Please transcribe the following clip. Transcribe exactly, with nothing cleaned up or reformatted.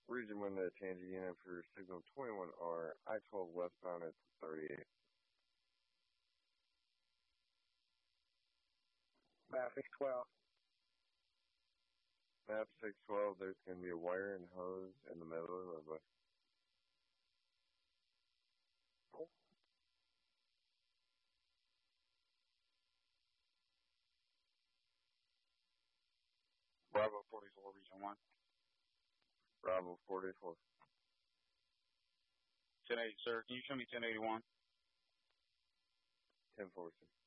Region one to Tangent for signal twenty-one R, I twelve westbound at thirty-eight. Map six twelve. Map six twelve, there's going to be a wire and hose in the middle of the roadway. Bravo forty-four, Region one. Bravo forty-four. ten eighty, sir. Can you show me ten eighty-one? ten four, sir.